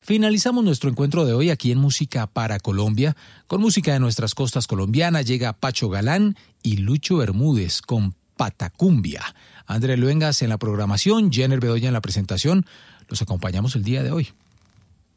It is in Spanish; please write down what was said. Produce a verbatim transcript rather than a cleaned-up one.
Finalizamos nuestro encuentro de hoy aquí en Música para Colombia. Con música de nuestras costas colombianas llega Pacho Galán y Lucho Bermúdez con Patacumbia. André Luengas en la programación, Jenner Bedoya en la presentación. Los acompañamos el día de hoy.